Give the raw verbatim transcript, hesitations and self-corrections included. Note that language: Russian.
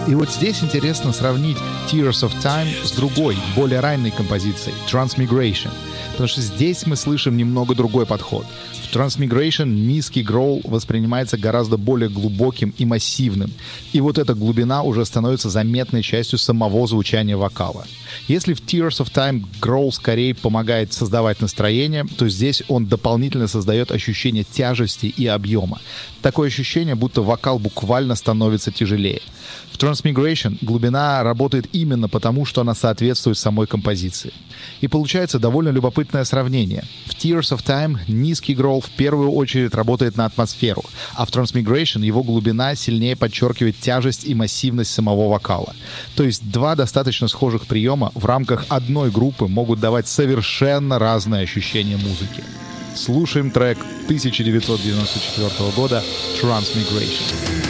И вот здесь интересно сравнить Tears of Time с другой, более ранней композицией Transmigration, потому что здесь мы слышим немного другой подход. В Transmigration низкий гроул воспринимается гораздо более глубоким и массивным, и вот эта глубина уже становится заметной частью самого звучания вокала. Если в Tears of Time гроул скорее помогает создавать настроение, то здесь он дополнительно создает ощущение тяжести и объема. Такое ощущение, будто вокал буквально становится тяжелее. В Transmigration глубина работает именно потому, что она соответствует самой композиции. И получается довольно любопытное сравнение. В Tears of Time низкий гроул в первую очередь работает на атмосферу, а в Transmigration его глубина сильнее подчеркивает тяжесть и массивность самого вокала. То есть два достаточно схожих приема в рамках одной группы могут давать совершенно разные ощущения музыки. Слушаем трек тысяча девятьсот девяносто четвёртого года «Transmigration».